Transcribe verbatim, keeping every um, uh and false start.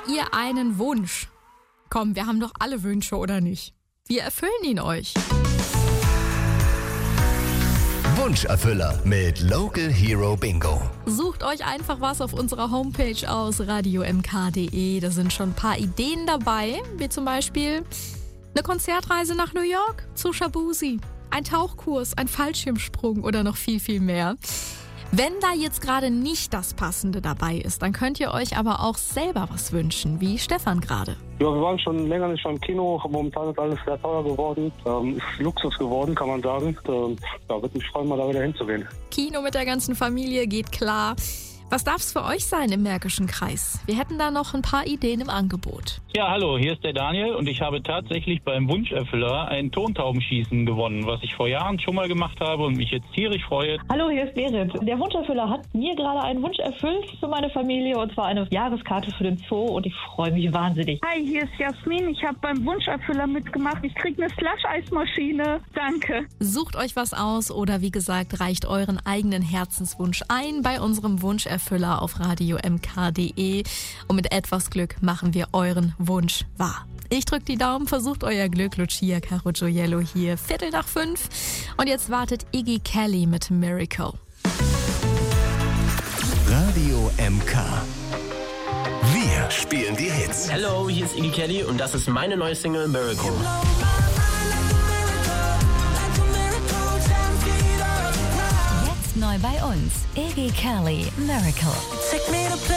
ihr einen Wunsch? Komm, wir haben doch alle Wünsche, oder nicht? Wir erfüllen ihn euch. Wunscherfüller mit Local Hero Bingo. Sucht euch einfach was auf unserer Homepage aus, radio m k punkt d e. Da sind schon ein paar Ideen dabei, wie zum Beispiel eine Konzertreise nach New York zu Shabuzi, ein Tauchkurs, ein Fallschirmsprung oder noch viel, viel mehr. Wenn da jetzt gerade nicht das Passende dabei ist, dann könnt ihr euch aber auch selber was wünschen, wie Stefan gerade. Ja, wir waren schon länger nicht beim Kino. Momentan ist alles sehr teuer geworden. Ähm, ist Luxus geworden, kann man sagen. Ähm, ja, würde mich freuen, mal da wieder hinzugehen. Kino mit der ganzen Familie geht klar. Was darf es für euch sein im Märkischen Kreis? Wir hätten da noch ein paar Ideen im Angebot. Ja, hallo, hier ist der Daniel und ich habe tatsächlich beim Wunscherfüller ein Tontaubenschießen gewonnen, was ich vor Jahren schon mal gemacht habe und mich jetzt tierisch freue. Hallo, hier ist Berit. Der Wunscherfüller hat mir gerade einen Wunsch erfüllt für meine Familie, und zwar eine Jahreskarte für den Zoo, und ich freue mich wahnsinnig. Hi, hier ist Jasmin. Ich habe beim Wunscherfüller mitgemacht. Ich kriege eine Slush-Eismaschine. Danke. Sucht euch was aus oder wie gesagt, reicht euren eigenen Herzenswunsch ein bei unserem Wunscherfüller auf radio m k punkt d e, und mit etwas Glück machen wir euren Wunsch wahr. Ich drück die Daumen, versucht euer Glück. Lucia Caro Gioiello hier, Viertel nach fünf. Und jetzt wartet Iggy Kelly mit Miracle. Radio M K. Wir spielen die Hits. Hallo, hier ist Iggy Kelly und das ist meine neue Single Miracle. Jetzt neu bei uns, Iggy Kelly, Miracle.